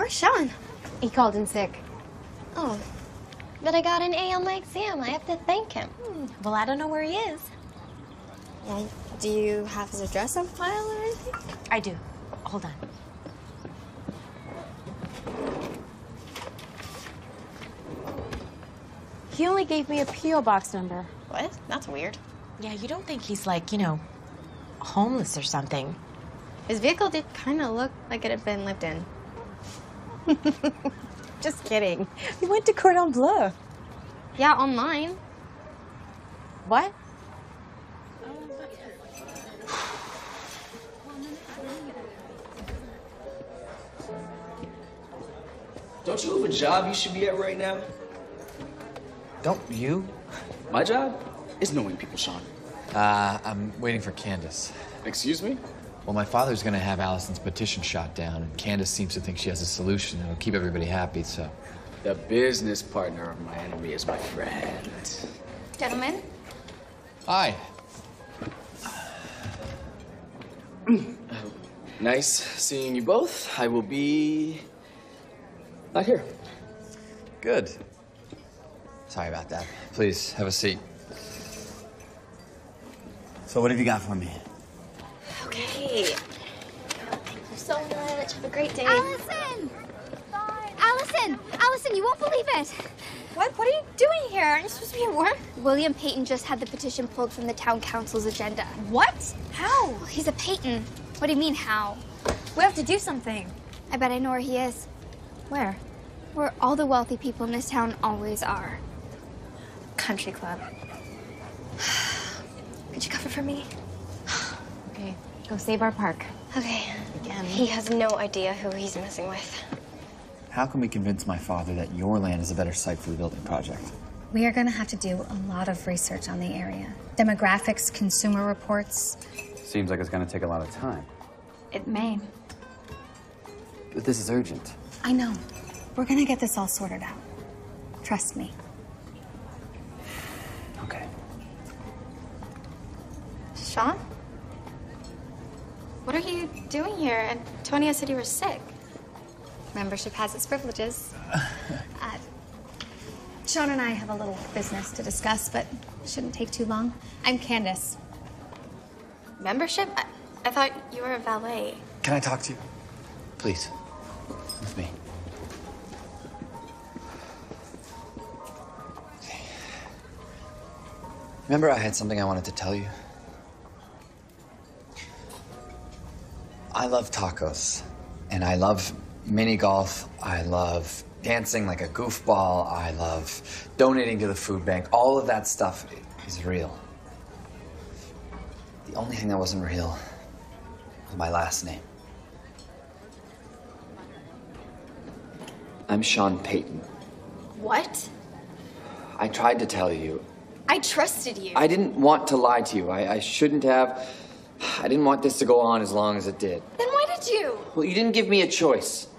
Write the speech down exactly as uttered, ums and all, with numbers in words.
Where's Sean? He called in sick. Oh, but I got an A on my exam. I have to thank him. Hmm. Well, I don't know where he is. Well, do you have his address on file or anything? I do. Hold on. He only gave me a P O box number. What? That's weird. Yeah, you don't think he's like, you know, homeless or something. His vehicle did kind of look like it had been lived in. Just kidding. We went to Cordon Bleu. Yeah, online. What? Don't you have a job you should be at right now? Don't you? My job is knowing people, Sean. Uh, I'm waiting for Candace. Excuse me? Well, my father's gonna have Allison's petition shot down, and Candace seems to think she has a solution that'll keep everybody happy, so... The business partner of my enemy is my friend. Gentlemen? Hi. Nice seeing you both. I will be... not here. Good. Sorry about that. Please, have a seat. So what have you got for me? Okay. Thank you so much. Have a great day. Allison! Allison! Allison, you won't believe it! What? What are you doing here? Aren't you supposed to be at work? William Payton just had the petition pulled from the town council's agenda. What? How? Well, he's a Payton. What do you mean, how? We have to do something. I bet I know where he is. Where? Where all the wealthy people in this town always are. Country club. Could you cover for me? Okay, go save our park. Okay. Again. He has no idea who he's messing with. How can we convince my father that your land is a better site for the building project? We are going to have to do a lot of research on the area. Demographics, consumer reports. Seems like it's going to take a lot of time. It may. But this is urgent. I know. We're going to get this all sorted out. Trust me. Okay. Sean? What are you doing here? Antonio said you were sick. Membership has its privileges. uh, Sean and I have a little business to discuss, but it shouldn't take too long. I'm Candace. Membership? I, I thought you were a valet. Can I talk to you? Please. With me. Remember I had something I wanted to tell you? I love tacos, and I love mini golf. I love dancing like a goofball. I love donating to the food bank. All of that stuff is real. The only thing that wasn't real was my last name. I'm Sean Payton. What? I tried to tell you. I trusted you. I didn't want to lie to you. I, I shouldn't have. I didn't want this to go on as long as it did. Then why did you? Well, you didn't give me a choice.